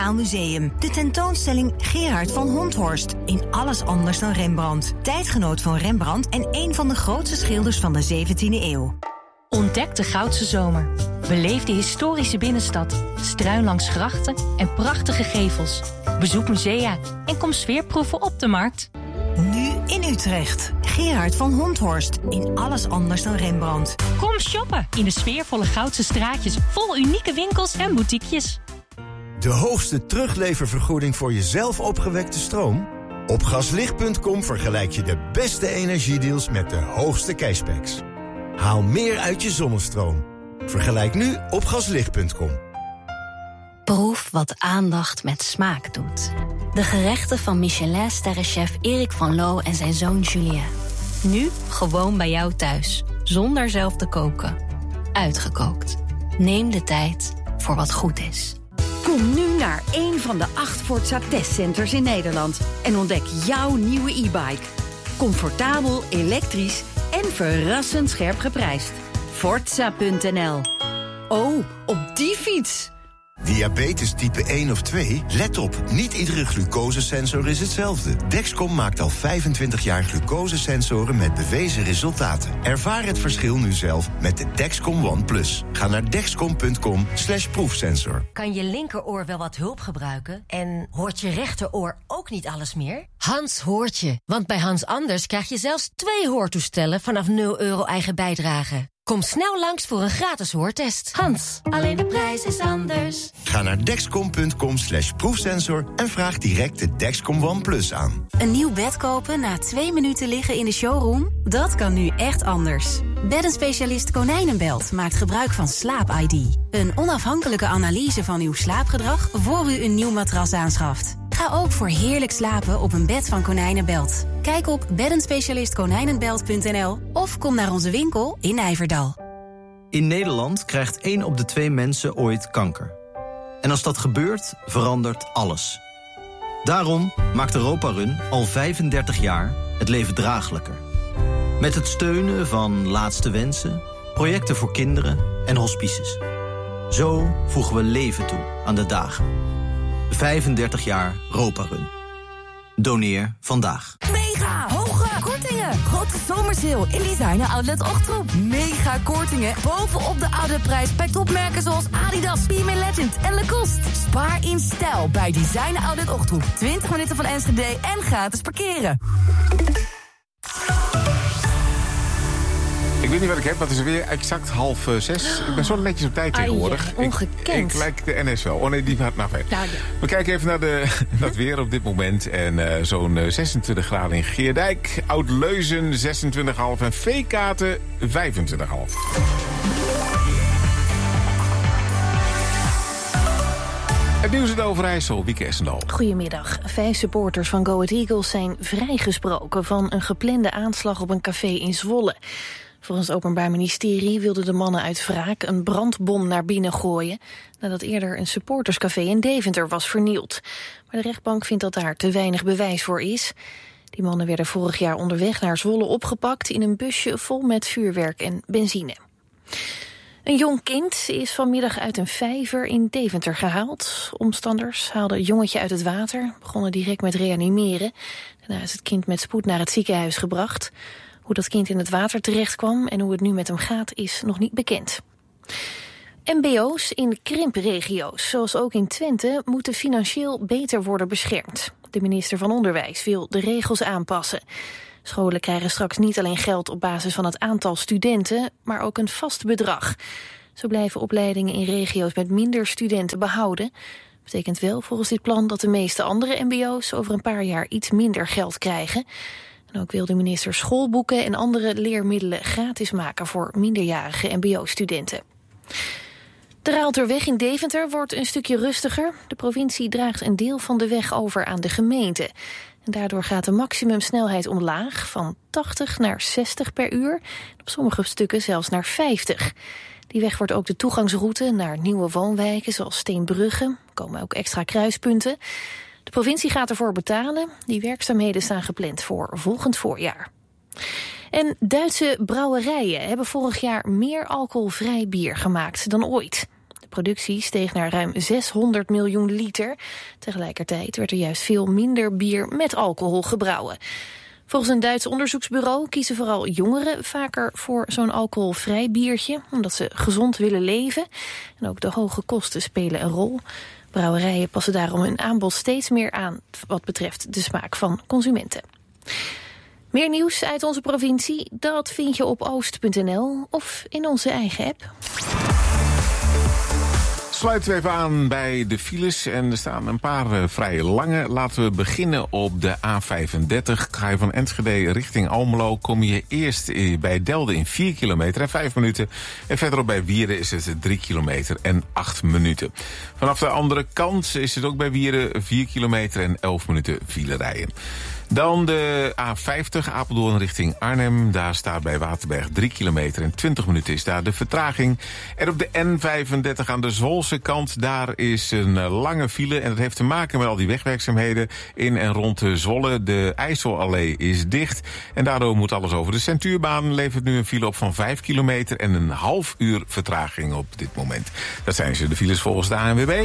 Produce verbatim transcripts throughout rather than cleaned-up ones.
Museum. De tentoonstelling Gerard van Honthorst. In alles anders dan Rembrandt. Tijdgenoot van Rembrandt en een van de grootste schilders van de zeventiende eeuw. Ontdek de Goudse Zomer. Beleef de historische binnenstad, struin langs grachten en prachtige gevels. Bezoek musea en kom sfeerproeven op de markt. Nu in Utrecht. Gerard van Honthorst. In alles anders dan Rembrandt. Kom shoppen in de sfeervolle Goudse straatjes vol unieke winkels en boutiquejes. De hoogste terugleververgoeding voor je zelf opgewekte stroom? Op gaslicht punt com vergelijk je de beste energiedeals met de hoogste cashbacks. Haal meer uit je zonnestroom. Vergelijk nu op gaslicht punt com. Proef wat aandacht met smaak doet. De gerechten van Michelin-sterrenchef Erik van Loo en zijn zoon Julien. Nu gewoon bij jou thuis, zonder zelf te koken. Uitgekookt. Neem de tijd voor wat goed is. Kom nu naar een van de acht Forza testcenters in Nederland en ontdek jouw nieuwe e-bike. Comfortabel, elektrisch en verrassend scherp geprijsd. Forza punt n l. Oh, op die fiets! Diabetes type één of twee? Let op, niet iedere glucosesensor is hetzelfde. Dexcom maakt al vijfentwintig jaar glucosesensoren met bewezen resultaten. Ervaar het verschil nu zelf met de Dexcom One Plus. Ga naar dexcom punt com slash proefsensor. Kan je linkeroor wel wat hulp gebruiken? En hoort je rechteroor ook niet alles meer? Hans hoort je, want bij Hans Anders krijg je zelfs twee hoortoestellen vanaf nul euro eigen bijdrage. Kom snel langs voor een gratis hoortest. Hans, alleen de prijs is anders. Ga naar dexcom punt com slash proefsensor en vraag direct de Dexcom One Plus aan. Een nieuw bed kopen na twee minuten liggen in de showroom? Dat kan nu echt anders. Beddenspecialist Konijnenbelt maakt gebruik van Slaap I D. Een onafhankelijke analyse van uw slaapgedrag voor u een nieuw matras aanschaft. Ga ook voor heerlijk slapen op een bed van Konijnenbelt. Kijk op beddenspecialist konijnenbelt punt n l of kom naar onze winkel in Nijverdal. In Nederland krijgt één op de twee mensen ooit kanker. En als dat gebeurt, verandert alles. Daarom maakt Europa Run al vijfendertig jaar het leven draaglijker. Met het steunen van Laatste Wensen, projecten voor kinderen en hospices. Zo voegen we leven toe aan de dagen. vijfendertig jaar Europa Run. Doneer vandaag. Mega hoge kortingen. Grote zomersale in Designer Outlet Ochtroep. Mega kortingen bovenop de oude prijs bij topmerken zoals Adidas, P M Legend en Lacoste. Spaar in stijl bij Designer Outlet Ochtroep. twintig minuten van Enschede en gratis parkeren. Ik weet niet wat ik heb, maar het is weer exact half uh, zes. Ik ben zo netjes op tijd tegenwoordig. Ah, ja, ongekend. Ik, ik lijk de N S wel. Oh nee, die gaat naar ver. Nou, ja. We kijken even naar, de, naar het weer op dit moment. En uh, zo'n uh, zesentwintig graden in Geerdijk. Oud-Leuzen zesentwintig komma vijf en Veekaten vijfentwintig komma vijf. Het nieuws uit Overijssel, Wieke Essendal. Goedemiddag. Vijf supporters van Go Ahead Eagles zijn vrijgesproken van een geplande aanslag op een café in Zwolle. Volgens het Openbaar Ministerie wilden de mannen uit wraak een brandbom naar binnen gooien, nadat eerder een supporterscafé in Deventer was vernield. Maar de rechtbank vindt dat daar te weinig bewijs voor is. Die mannen werden vorig jaar onderweg naar Zwolle opgepakt in een busje vol met vuurwerk en benzine. Een jong kind is vanmiddag uit een vijver in Deventer gehaald. Omstanders haalden het jongetje uit het water, begonnen direct met reanimeren. Daarna is het kind met spoed naar het ziekenhuis gebracht. Hoe dat kind in het water terecht kwam en hoe het nu met hem gaat is nog niet bekend. M B O's in krimpregio's, zoals ook in Twente, moeten financieel beter worden beschermd. De minister van Onderwijs wil de regels aanpassen. Scholen krijgen straks niet alleen geld op basis van het aantal studenten, maar ook een vast bedrag. Zo blijven opleidingen in regio's met minder studenten behouden. Dat betekent wel volgens dit plan dat de meeste andere M B O's over een paar jaar iets minder geld krijgen. En ook wil de minister schoolboeken en andere leermiddelen gratis maken voor minderjarige M B O-studenten. De Raalterweg in Deventer wordt een stukje rustiger. De provincie draagt een deel van de weg over aan de gemeente. En daardoor gaat de maximumsnelheid omlaag van tachtig naar zestig per uur. Op sommige stukken zelfs naar vijftig. Die weg wordt ook de toegangsroute naar nieuwe woonwijken zoals Steenbrugge. Er komen ook extra kruispunten. De provincie gaat ervoor betalen. Die werkzaamheden staan gepland voor volgend voorjaar. En Duitse brouwerijen hebben vorig jaar meer alcoholvrij bier gemaakt dan ooit. De productie steeg naar ruim zeshonderd miljoen liter. Tegelijkertijd werd er juist veel minder bier met alcohol gebrouwen. Volgens een Duits onderzoeksbureau kiezen vooral jongeren vaker voor zo'n alcoholvrij biertje, omdat ze gezond willen leven. En ook de hoge kosten spelen een rol. Brouwerijen passen daarom hun aanbod steeds meer aan wat betreft de smaak van consumenten. Meer nieuws uit onze provincie, dat vind je op oost punt n l of in onze eigen app. Sluiten we even aan bij de files en er staan een paar uh, vrij lange. Laten we beginnen op de A vijfendertig. Ga je van Enschede richting Almelo, kom je eerst bij Delden in vier kilometer en vijf minuten. En verderop bij Wieren is het drie kilometer en acht minuten. Vanaf de andere kant is het ook bij Wieren vier kilometer en elf minuten file rijden. Dan de A vijftig, Apeldoorn richting Arnhem. Daar staat bij Waterberg drie kilometer en twintig minuten is daar de vertraging. En op de N vijfendertig aan de Zwolse kant, daar is een lange file. En dat heeft te maken met al die wegwerkzaamheden in en rond Zwolle. De IJsselallee is dicht. En daardoor moet alles over de Centuurbaan. Levert nu een file op van vijf kilometer en een half uur vertraging op dit moment. Dat zijn ze, de files volgens de A N W B.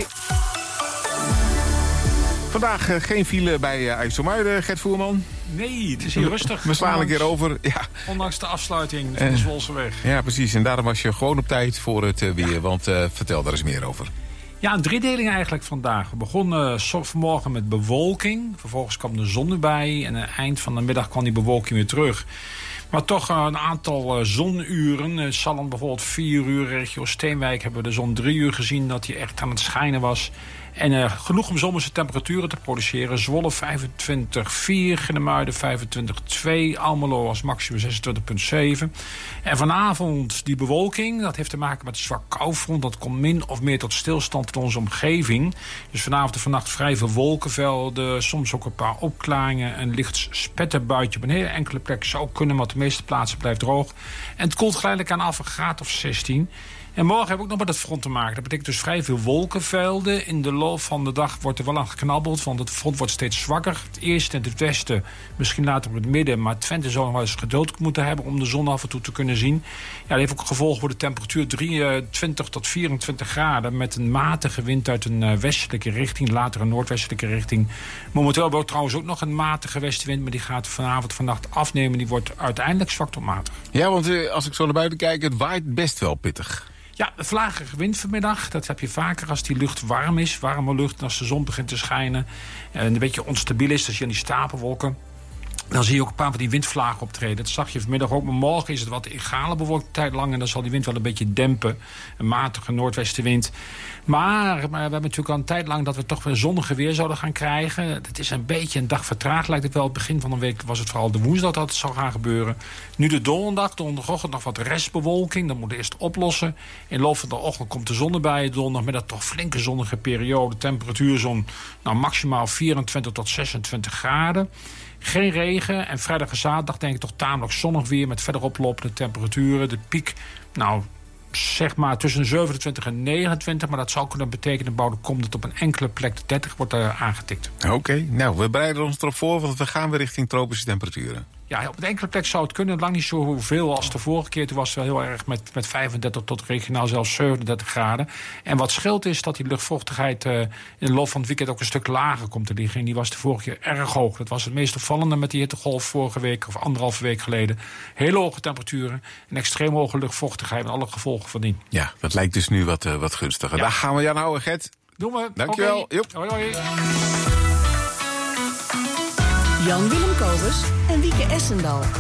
Vandaag uh, geen file bij uh, IJsselmuiden, Gert Voerman. Nee, het is hier rustig. We slaan een keer over. Ja. Ondanks de afsluiting van de Zwolseweg. Ja, precies. En daarom was je gewoon op tijd voor het uh, weer. Want uh, vertel daar eens meer over. Ja, een driedeling eigenlijk vandaag. We begonnen uh, vanmorgen met bewolking. Vervolgens kwam de zon erbij. En aan het eind van de middag kwam die bewolking weer terug. Maar toch uh, een aantal uh, zonuren. Uh, Salland bijvoorbeeld vier uur. Regio Steenwijk hebben we de zon drie uur gezien. Dat die echt aan het schijnen was. En uh, genoeg om zomerse temperaturen te produceren. Zwolle vijfentwintig komma vier, Ginnemuiden vijfentwintig komma twee, Almelo als maximum zesentwintig komma zeven. En vanavond die bewolking, dat heeft te maken met een zwak koufront. Dat komt min of meer tot stilstand in onze omgeving. Dus vanavond en vannacht vrij veel wolkenvelden, soms ook een paar opklaringen. Een licht spetterbuitje op een hele enkele plek zou kunnen, maar op de meeste plaatsen blijft droog. En het koelt geleidelijk aan af een graad of zestien. En morgen hebben we ook nog met het front te maken. Dat betekent dus vrij veel wolkenvelden. In de loop van de dag wordt er wel aan geknabbeld, want het front wordt steeds zwakker. Het eerste in het westen, misschien later op het midden. Maar Twente zou nog wel eens geduld moeten hebben om de zon af en toe te kunnen zien. Ja, dat heeft ook gevolg voor de temperatuur drieëntwintig tot vierentwintig graden. Met een matige wind uit een westelijke richting, later een noordwestelijke richting. Momenteel hebben we trouwens ook nog een matige westenwind, maar die gaat vanavond vannacht afnemen. Die wordt uiteindelijk zwak tot matig. Ja, want uh, als ik zo naar buiten kijk, het waait best wel pittig. Ja, een vlagige wind vanmiddag. Dat heb je vaker als die lucht warm is. Warme lucht en als de zon begint te schijnen. En een beetje onstabiel is, dus je aan die stapelwolken. Dan zie je ook een paar van die windvlagen optreden. Dat zag je vanmiddag ook. Maar morgen is het wat egale bewolkt tijd lang. En dan zal die wind wel een beetje dempen. Een matige noordwestenwind. Maar, maar we hebben natuurlijk al een tijd lang dat we toch weer zonnige weer zouden gaan krijgen. Het is een beetje een dag vertraagd, lijkt het wel. Het begin van de week was het vooral de woensdag dat het zou gaan gebeuren. Nu de donderdag, donderdagochtend nog wat restbewolking. Dat moet eerst oplossen. In de loop van de ochtend komt de zon erbij. Donderdagmiddag toch flinke zonnige periode. Temperatuur zo'n nou, maximaal vierentwintig tot zesentwintig graden. Geen regen en vrijdag en zaterdag denk ik toch tamelijk zonnig weer met verder oplopende temperaturen. De piek, nou zeg maar tussen de zevenentwintig en negenentwintig. Maar dat zou kunnen betekenen, Boude, komt het op een enkele plek de dertig wordt er aangetikt. Oké, okay, nou we bereiden ons erop voor, want we gaan weer richting tropische temperaturen. Ja, op een enkele plek zou het kunnen. Lang niet zoveel als de vorige keer. Toen was het wel heel erg met, met vijfendertig tot regionaal zelfs zevenendertig graden. En wat scheelt is dat die luchtvochtigheid uh, in de loop van het weekend ook een stuk lager komt te liggen. En die was de vorige keer erg hoog. Dat was het meest opvallende met die hittegolf vorige week of anderhalve week geleden. Hele hoge temperaturen en extreem hoge luchtvochtigheid en alle gevolgen van dien. Ja, dat lijkt dus nu wat, uh, wat gunstiger. Ja. Daar gaan we je aan houden, Gert. Doen we. Dankjewel. Okay. Hoi, hoi. Jan Willem Kobus en Wieke Essendal.